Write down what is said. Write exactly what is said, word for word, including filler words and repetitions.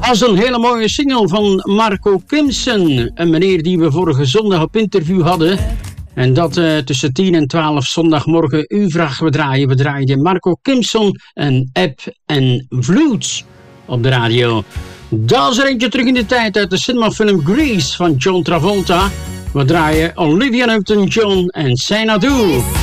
was een hele mooie single van Marco Kimson. Een meneer die we vorige zondag op interview hadden. En dat uh, tussen tien en twaalf zondagmorgen. U vraagt we draaien. We draaiden Marco Kimson en Ebb en Vloed op de radio. Dat is er eentje terug in de tijd uit de cinemafilm Grease van John Travolta. We draaien Olivia Newton-John en Xanadu.